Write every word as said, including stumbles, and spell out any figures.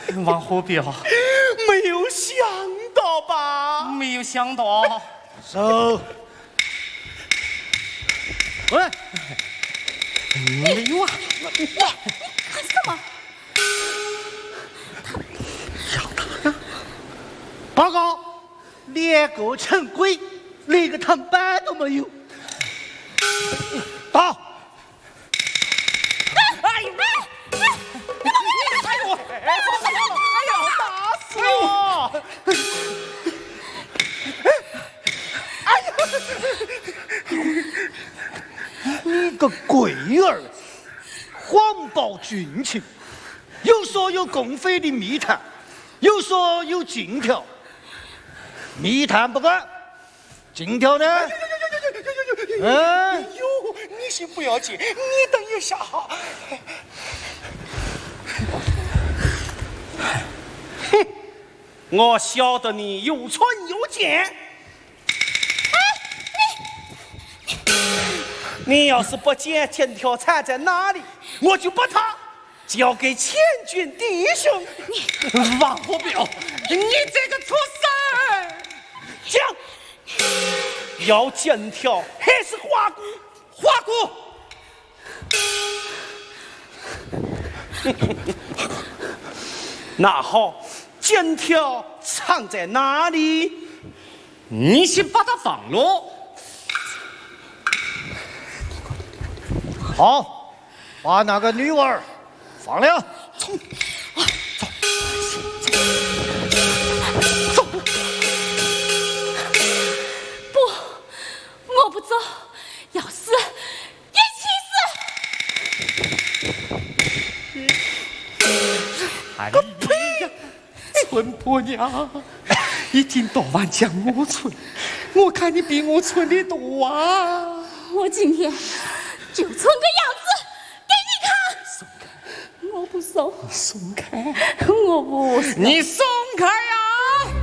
王虎彪， 没有想到吧？ 没有想到。 走。喂， 没有啊！ 你你干什么？ 要他呀！报告，连个陈规，连个探班都没有。到。 哎哎哎！ 哎呦！哎呦！打死我！哎呀！你个龟儿，谎报军情，又说有共匪的密探，又说有金条。密探不管，金条呢？嗯， 哟，你先不要急，你等一下哈。 哼，我晓得你又蠢又贱。 哎， 你你要是不捡金条藏在哪里，我就把它交给前军弟兄。 你王虎彪，你这个畜生！ 讲，要金条还是花骨？花骨。那好，金条藏在哪里？ 你先把它放了。 好，把那个女儿放了。 走， 走。不，我不走，要死一起死！ 哎个屁呀！村婆娘，一天到晚讲我村，我看你比我村的多啊！ 我今天就村个样子给你看。 松开！ 我不松。 松开！ 我不松。 你松开！